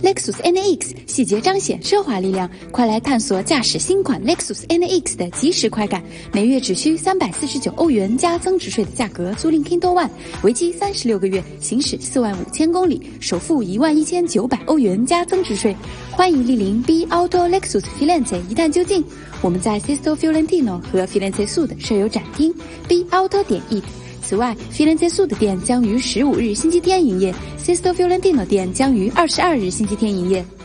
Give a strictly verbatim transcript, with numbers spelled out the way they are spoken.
Lexus N A X， 细节彰显奢华力量，快来探索驾驶新款 Lexus N A X 的即时快感。每月只需三百四十九欧元加增值税的价格租赁 Kindle One， 为期三十六个月，行驶四万五千公里，首付一万一千九百欧元加增值税。欢迎莅临 B Auto Lexus Firenze 一探究竟。我们在 Sesto Fiorentino 和 Firenze Sud 设有展厅 B Auto 点 it。此外 ，Firenze Sud 店将于十五日星期天营业 ，Sesto Fiorentino 店将于二十二日星期天营业。